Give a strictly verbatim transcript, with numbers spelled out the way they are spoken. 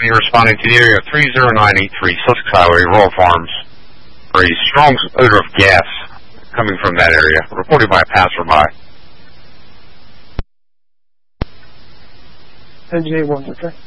responding to the area three zero nine eight three, Sussex Highway, Royal Farms, for a strong odor of gas coming from that area, reported by a passerby. N J one, okay.